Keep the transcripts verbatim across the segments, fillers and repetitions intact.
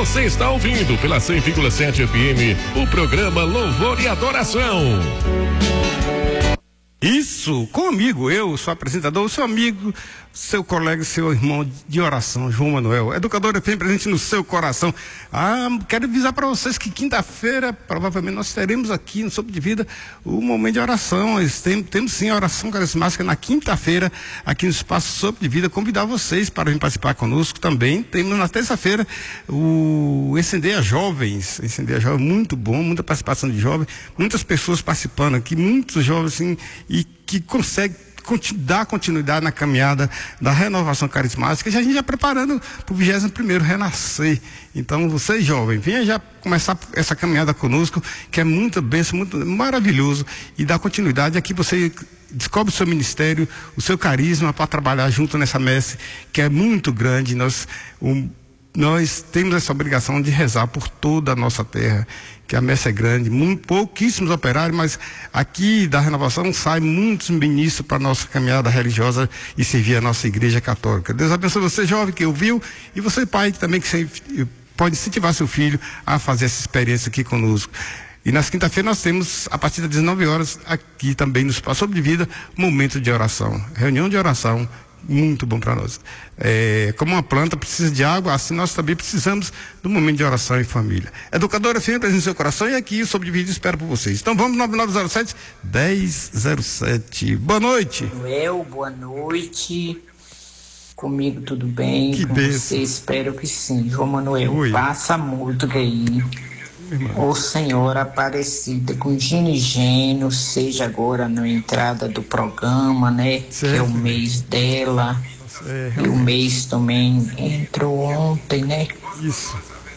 Você está ouvindo pela cem vírgula sete F M o programa Louvor e Adoração. Isso, comigo, eu sou apresentador, seu amigo, seu colega, seu irmão de oração, João Manuel, educador F M presente no seu coração. Ah, quero avisar para vocês que quinta-feira, provavelmente nós teremos aqui no Sopro de Vida o momento de oração. Temos, temos sim a oração carismática na quinta-feira, aqui no Espaço Sopro de Vida. Convidar vocês para vir participar conosco também. Temos na terça-feira o Incendeia Jovens, Incendeia Jovens, muito bom, muita participação de jovens, muitas pessoas participando aqui, muitos jovens assim, e que conseguem dar continuidade na caminhada da renovação carismática, e a gente já preparando para o vigésimo primeiro Renascer. Então, vocês jovens, venha já começar essa caminhada conosco, que é muita bênção, muito maravilhoso, e dá continuidade. Aqui você descobre o seu ministério, o seu carisma para trabalhar junto nessa messe, que é muito grande. Nós, um, nós temos essa obrigação de rezar por toda a nossa terra, que a messe é grande, muito, pouquíssimos operários, mas aqui da renovação saem muitos ministros para a nossa caminhada religiosa e servir a nossa igreja católica. Deus abençoe você, jovem, que ouviu, e você, pai, que também que pode incentivar seu filho a fazer essa experiência aqui conosco. E nas quinta-feiras nós temos, a partir das dezenove horas, aqui também no Espaço de Vida, momento de oração, reunião de oração, muito bom para nós. É, como uma planta precisa de água, assim nós também precisamos do momento de oração em família. Educadora F M presente no seu coração, e aqui o Sobre de Vídeo espero por vocês. Então vamos, nove nove zero sete, um zero zero sete. Boa noite. Manuel, boa noite. Comigo tudo bem? Que com bênção. Você? Espero que sim. João Manuel, Oi. passa muito aí. Ô Senhora Aparecida, com Gino e Gênio, seja agora na entrada do programa, né? Certo. Que é o mês dela. É, E o mês também entrou ontem, né? isso.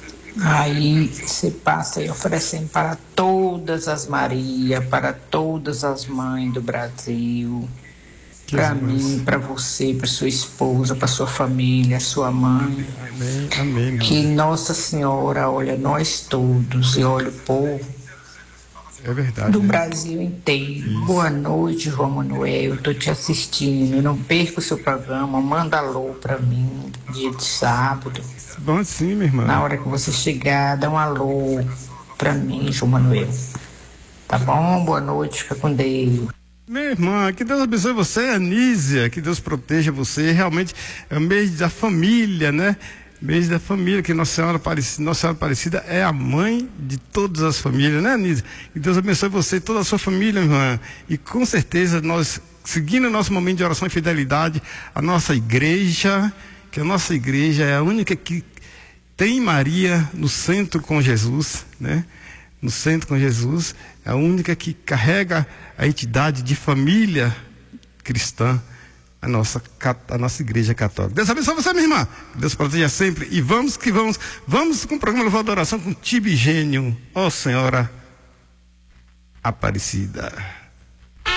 Aí você passa aí oferecendo para todas as Maria, para todas as mães do Brasil. Para mim, para você, para sua esposa, para sua família, sua mãe. Amém, amém. Que Nossa Senhora olha nós todos e olha o povo É verdade. do né? Brasil inteiro. Isso. Boa noite, João Manuel. Eu tô te assistindo. Não perca o seu programa. Manda alô para mim dia de sábado. Bom sim, minha irmã. Na hora que você chegar, dá um alô para mim, João Manuel. Tá bom? Boa noite. Fica com Deus. Minha irmã, que Deus abençoe você, Anísia, que Deus proteja você. Realmente é o mês da família, né? Mês da família, que Nossa Senhora Aparecida, Nossa Senhora Aparecida é a mãe de todas as famílias, né, Anísia? Que Deus abençoe você e toda a sua família, irmã. E com certeza nós, seguindo o nosso momento de oração e fidelidade, a nossa igreja, que a nossa igreja é a única que tem Maria no centro com Jesus, né? No centro com Jesus, é a única que carrega a entidade de família cristã, a nossa, a nossa igreja católica. Deus abençoe você, minha irmã. Deus proteja sempre. E vamos que vamos. Vamos com o programa Louvor da Oração com Tibigênio. Ó Senhora Aparecida.